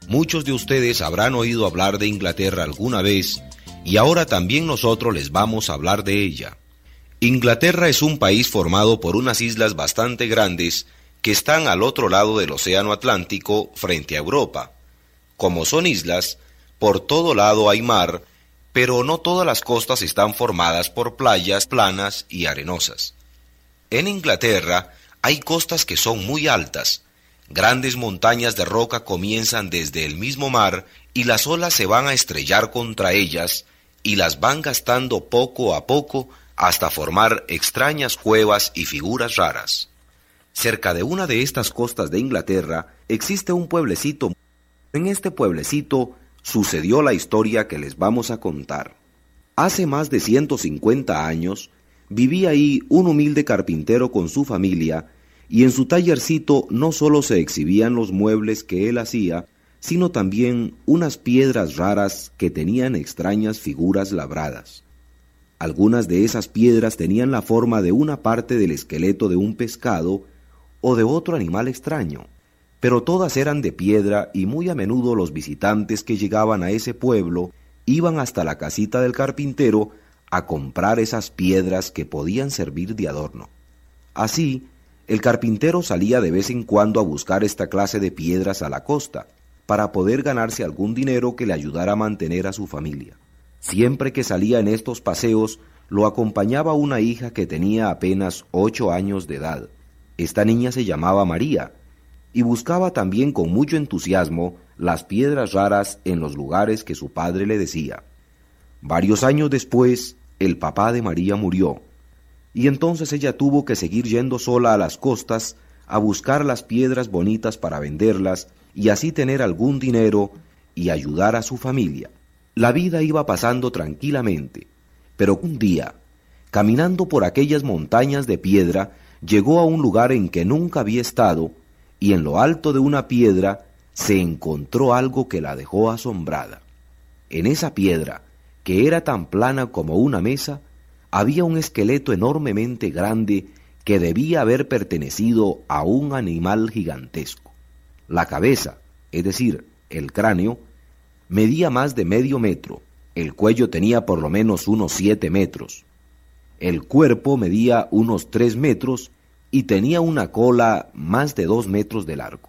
Muchos de ustedes habrán oído hablar de Inglaterra alguna vez, y ahora también nosotros les vamos a hablar de ella. Inglaterra es un país formado por unas islas bastante grandes que están al otro lado del Océano Atlántico frente a Europa. Como son islas, por todo lado hay mar, pero no todas las costas están formadas por playas planas y arenosas. En Inglaterra hay costas que son muy altas. Grandes montañas de roca comienzan desde el mismo mar y las olas se van a estrellar contra ellas y las van gastando poco a poco hasta formar extrañas cuevas y figuras raras. Cerca de una de estas costas de Inglaterra existe un pueblecito. En este pueblecito sucedió la historia que les vamos a contar. Hace más de 150 años vivía ahí un humilde carpintero con su familia, y en su tallercito no solo se exhibían los muebles que él hacía, sino también unas piedras raras que tenían extrañas figuras labradas. Algunas de esas piedras tenían la forma de una parte del esqueleto de un pescado o de otro animal extraño, pero todas eran de piedra y muy a menudo los visitantes que llegaban a ese pueblo iban hasta la casita del carpintero a comprar esas piedras que podían servir de adorno. Así, el carpintero salía de vez en cuando a buscar esta clase de piedras a la costa, para poder ganarse algún dinero que le ayudara a mantener a su familia. Siempre que salía en estos paseos, lo acompañaba una hija que tenía apenas 8 años de edad. Esta niña se llamaba María, y buscaba también con mucho entusiasmo las piedras raras en los lugares que su padre le decía. Varios años después, el papá de María murió, y entonces ella tuvo que seguir yendo sola a las costas a buscar las piedras bonitas para venderlas y así tener algún dinero y ayudar a su familia. La vida iba pasando tranquilamente, pero un día, caminando por aquellas montañas de piedra, llegó a un lugar en que nunca había estado, y en lo alto de una piedra se encontró algo que la dejó asombrada. En esa piedra, que era tan plana como una mesa, había un esqueleto enormemente grande que debía haber pertenecido a un animal gigantesco. La cabeza, es decir, el cráneo, medía más de medio metro, el cuello tenía por lo menos unos 7 metros, el cuerpo medía unos 3 metros y tenía una cola más de 2 metros de largo.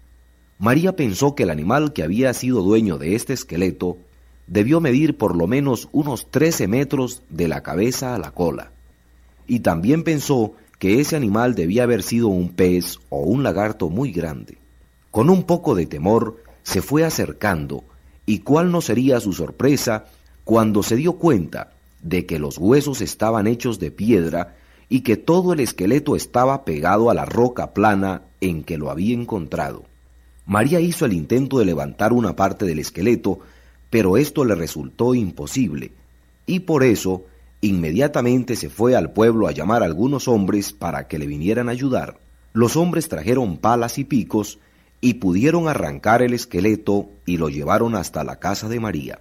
María pensó que el animal que había sido dueño de este esqueleto debió medir por lo menos unos 13 metros de la cabeza a la cola, y también pensó que ese animal debía haber sido un pez o un lagarto muy grande. Con un poco de temor se fue acercando, y cuál no sería su sorpresa cuando se dio cuenta de que los huesos estaban hechos de piedra y que todo el esqueleto estaba pegado a la roca plana en que lo había encontrado. María hizo el intento de levantar una parte del esqueleto, pero esto le resultó imposible, y por eso inmediatamente se fue al pueblo a llamar a algunos hombres para que le vinieran a ayudar. Los hombres trajeron palas y picos y pudieron arrancar el esqueleto y lo llevaron hasta la casa de María.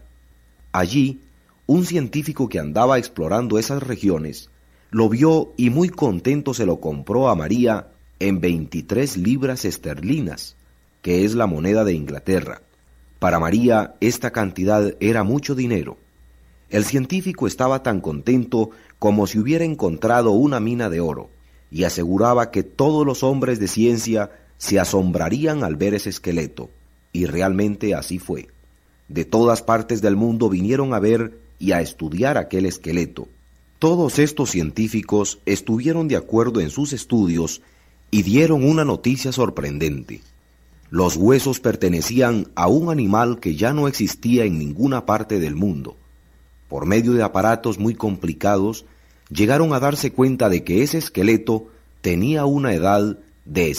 Allí, un científico que andaba explorando esas regiones lo vio y muy contento se lo compró a María en 23 libras esterlinas, que es la moneda de Inglaterra. Para María esta cantidad era mucho dinero. El científico estaba tan contento como si hubiera encontrado una mina de oro, y aseguraba que todos los hombres de ciencia se asombrarían al ver ese esqueleto, y realmente así fue. De todas partes del mundo vinieron a ver y a estudiar aquel esqueleto. Todos estos científicos estuvieron de acuerdo en sus estudios y dieron una noticia sorprendente. Los huesos pertenecían a un animal que ya no existía en ninguna parte del mundo. Por medio de aparatos muy complicados, llegaron a darse cuenta de que ese esqueleto tenía una edad de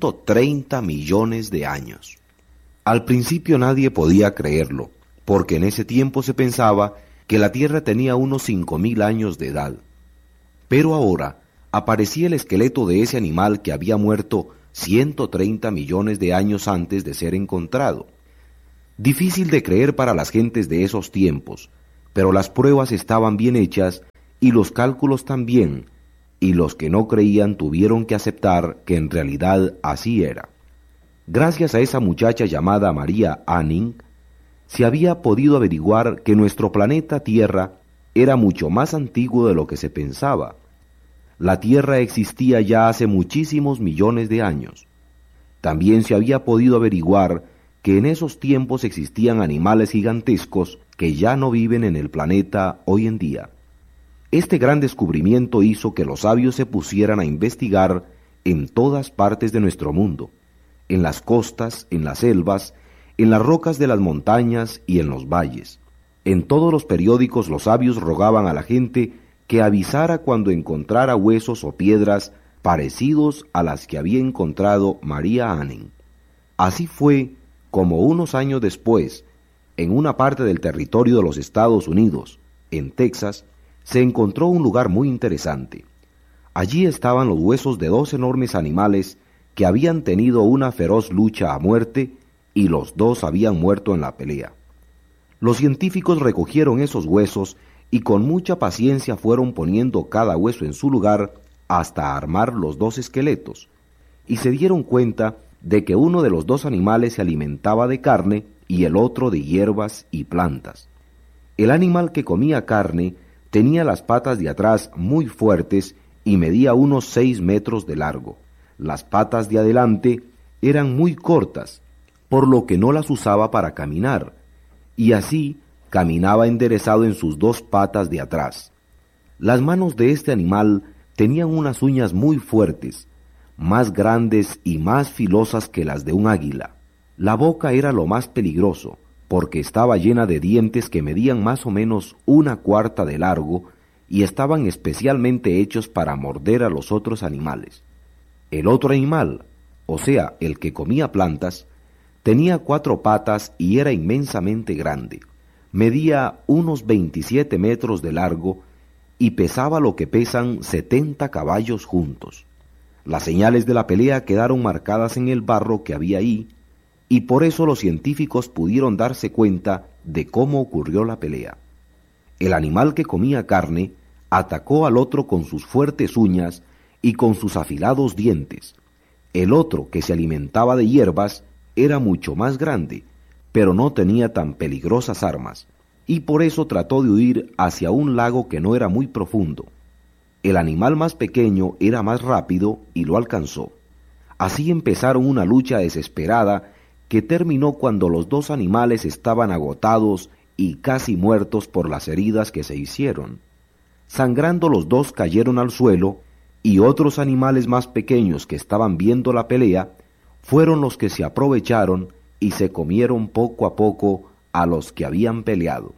130 millones de años. Al principio nadie podía creerlo, porque en ese tiempo se pensaba que la Tierra tenía unos 5.000 años de edad. Pero ahora aparecía el esqueleto de ese animal que había muerto 130 millones de años antes de ser encontrado. Difícil de creer para las gentes de esos tiempos, pero las pruebas estaban bien hechas y los cálculos también, y los que no creían tuvieron que aceptar que en realidad así era. Gracias a esa muchacha llamada María Anning, se había podido averiguar que nuestro planeta Tierra era mucho más antiguo de lo que se pensaba. La Tierra existía ya hace muchísimos millones de años. También se había podido averiguar que en esos tiempos existían animales gigantescos que ya no viven en el planeta hoy en día. Este gran descubrimiento hizo que los sabios se pusieran a investigar en todas partes de nuestro mundo, en las costas, en las selvas, en las rocas de las montañas y en los valles. En todos los periódicos los sabios rogaban a la gente que avisara cuando encontrara huesos o piedras parecidos a las que había encontrado María Anning. Así fue como unos años después, en una parte del territorio de los Estados Unidos, en Texas, se encontró un lugar muy interesante. Allí estaban los huesos de 2 enormes animales que habían tenido una feroz lucha a muerte y los 2 habían muerto en la pelea. Los científicos recogieron esos huesos y con mucha paciencia fueron poniendo cada hueso en su lugar hasta armar los 2 esqueletos, y se dieron cuenta de que uno de los 2 animales se alimentaba de carne y el otro de hierbas y plantas. El animal que comía carne tenía las patas de atrás muy fuertes y medía unos 6 metros de largo. Las patas de adelante eran muy cortas, por lo que no las usaba para caminar, y así caminaba enderezado en sus 2 patas de atrás. Las manos de este animal tenían unas uñas muy fuertes, más grandes y más filosas que las de un águila. La boca era lo más peligroso, porque estaba llena de dientes que medían más o menos 1/4 de largo y estaban especialmente hechos para morder a los otros animales. El otro animal, o sea, el que comía plantas, tenía 4 patas y era inmensamente grande. Medía unos 27 metros de largo y pesaba lo que pesan 70 caballos juntos. Las señales de la pelea quedaron marcadas en el barro que había ahí, y por eso los científicos pudieron darse cuenta de cómo ocurrió la pelea. El animal que comía carne atacó al otro con sus fuertes uñas y con sus afilados dientes. El otro, que se alimentaba de hierbas, era mucho más grande, pero no tenía tan peligrosas armas, y por eso trató de huir hacia un lago que no era muy profundo. El animal más pequeño era más rápido y lo alcanzó. Así empezaron una lucha desesperada que terminó cuando los 2 animales estaban agotados y casi muertos por las heridas que se hicieron. Sangrando los 2 cayeron al suelo, y otros animales más pequeños que estaban viendo la pelea fueron los que se aprovecharon y se comieron poco a poco a los que habían peleado.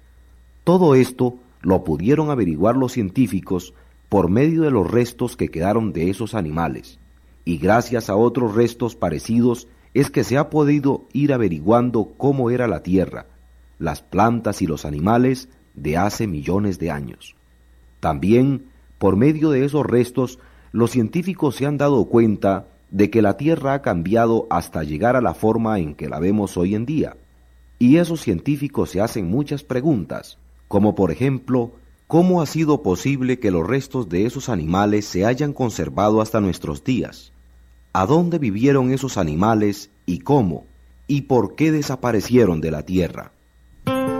Todo esto lo pudieron averiguar los científicos por medio de los restos que quedaron de esos animales, y gracias a otros restos parecidos es que se ha podido ir averiguando cómo era la Tierra, las plantas y los animales de hace millones de años. También, por medio de esos restos, los científicos se han dado cuenta de que la Tierra ha cambiado hasta llegar a la forma en que la vemos hoy en día. Y esos científicos se hacen muchas preguntas, como por ejemplo, ¿cómo ha sido posible que los restos de esos animales se hayan conservado hasta nuestros días? ¿A dónde vivieron esos animales y cómo? ¿Y por qué desaparecieron de la Tierra?